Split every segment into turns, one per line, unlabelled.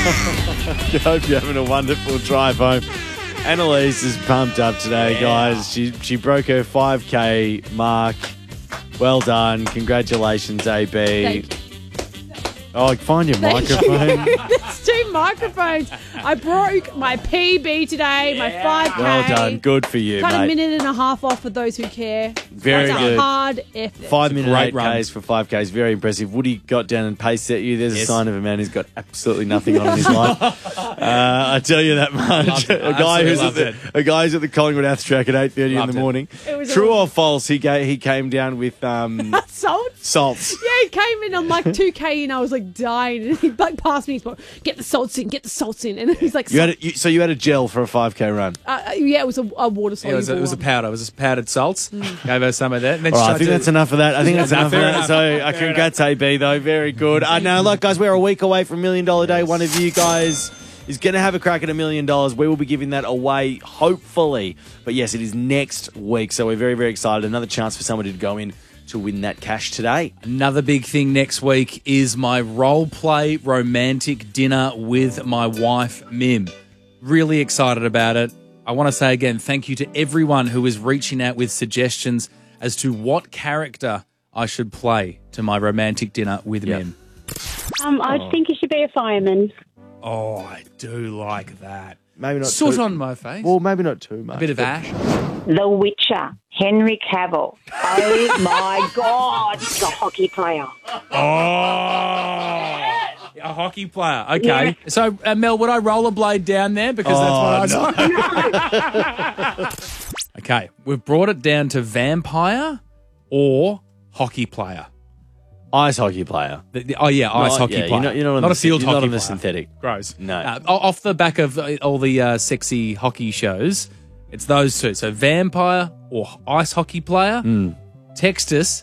I hope you're having a wonderful drive home. Annalise is pumped up today, guys. She broke her 5K mark. Well done. Congratulations, AB.
Thank you.
Oh, find your microphone.
There's two microphones. I broke my PB today, my 5K.
Well done. Good for you,
Cut
mate.
a minute and a half off for those who care.
Very
That's
good.
a hard effort.
5 minute
great
8Ks for 5Ks. Very impressive. Woody got down and pace set you. There's a
Yes.
sign of a man who's got absolutely nothing on in his life. I tell you that much.
Loved it.
A guy who's
Absolutely
at
loved
a guy who's at the Collingwood Ath track at 8:30 in
Loved
the
it.
morning.
It was
True
a-
or false? He came down with
Salt?
salts.
Yeah, he came in on like 2K and I was like dying. And he like passed me. He's like, get the salts in. And he's like,
You had a gel for a 5K run.
yeah, it was a water
Yeah,
soluble.
it was a
one.
powder. It was powdered salts. Gave her some of that. And then
All
she
right, I
tried
think
to-
that's enough of that. I think that's
No,
enough of
fair
that.
enough.
So,
Fair
congrats, AB, though. Very good. Now, look, guys, we're a week away from $1 Million Day. One of you guys is going to have a crack at $1 million. We will be giving that away, hopefully. But yes, it is next week. So we're very, very excited. Another chance for somebody to go in to win that cash today.
Another big thing next week is my role play romantic dinner with my wife, Mim. Really excited about it. I want to say again, thank you to everyone who is reaching out with suggestions as to what character I should play to my romantic dinner with Mim.
I think you should be a fireman.
Oh, I do like that.
Maybe not
Soot
too,
on my face.
Well, maybe not too much.
a bit of
but-
ash.
The Witcher, Henry Cavill. Oh my God, the hockey player.
Oh, a hockey player. Okay. So, Mel, would I rollerblade down there? Because that's what I saw. Okay. We've brought it down to vampire or hockey player.
Ice hockey player.
Ice hockey player.
You're
not a field
you're
hockey
not on the
player.
synthetic.
Gross.
No.
Off the back of all the sexy hockey shows, it's those two. So vampire or ice hockey player. Text us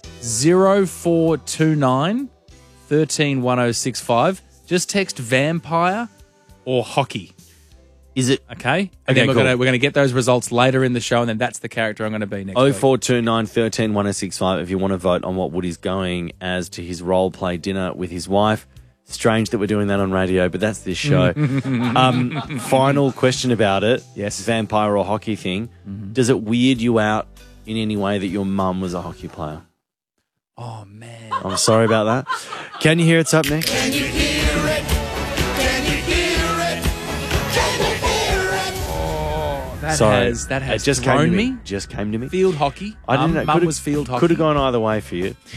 0429 131065. Just text vampire or hockey.
Is it
Okay? And then
Okay,
we're
cool.
going to get those results later in the show, and then that's the character I'm going to be next week.
0429 13 1065 if you want to vote on what Woody's going as to his role play dinner with his wife. Strange that we're doing that on radio, but that's this show. Final question about it.
Yes.
Vampire or hockey thing. Does it weird you out in any way that your mum was a hockey player?
Oh, man.
I'm sorry about that. Can you hear it's up next?
That has
it just
thrown
came to
me.
Just came to me.
Field hockey.
I didn't know.
Mum
Could've-
was field hockey.
Could have gone either way for you.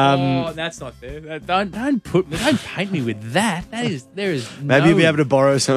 That's not fair. Don't paint me with that. There is
Maybe
no
you'll be able to borrow some